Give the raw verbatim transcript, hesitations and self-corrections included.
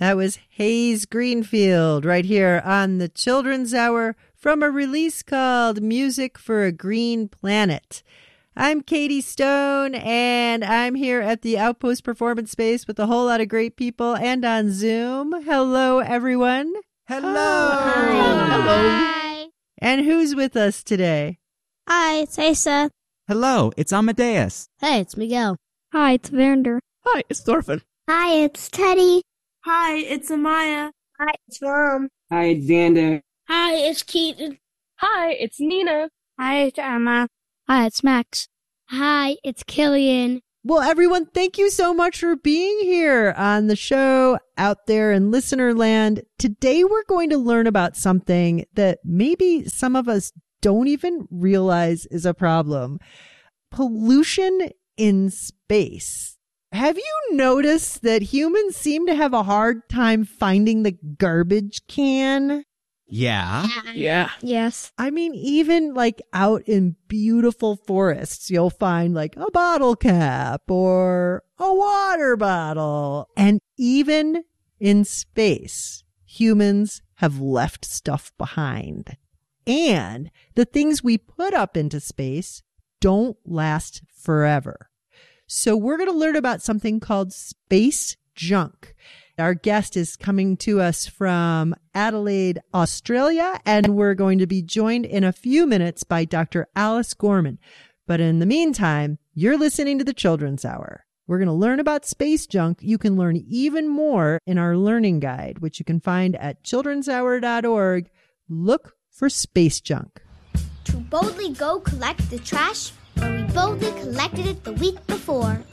That was Hayes Greenfield right here on the Children's Hour from a release called Music for a Green Planet. I'm Katie Stone, and I'm here at the Outpost Performance Space with a whole lot of great people and on Zoom. Hello, everyone. Hello. Hi. Hello. Hi. And who's with us today? Hi, it's Asa. Hello, it's Amadeus. Hey, it's Miguel. Hi, it's Vander. Hi, it's Thorfinn. Hi, it's Teddy. Hi, it's Amaya. Hi, it's Mom. Hi, it's Xander. Hi, it's Keaton. Hi, it's Nina. Hi, it's Emma. Hi, it's Max. Hi, it's Killian. Well, everyone, thank you so much for being here on the show out there in listener land. Today, we're going to learn about something that maybe some of us don't even realize is a problem. Pollution in space. Have you noticed that humans seem to have a hard time finding the garbage can? Yeah. Yeah. Yes. I mean, even like out in beautiful forests, you'll find like a bottle cap or a water bottle. And even in space, humans have left stuff behind. And the things we put up into space don't last forever. So we're going to learn about something called space junk. Our guest is coming to us from Adelaide, Australia, and we're going to be joined in a few minutes by Doctor Alice Gorman. But in the meantime, you're listening to the Children's Hour. We're going to learn about space junk. You can learn even more in our learning guide, which you can find at children's hour dot org. Look for space junk. To boldly go collect the trash where we boldly collected it the week before.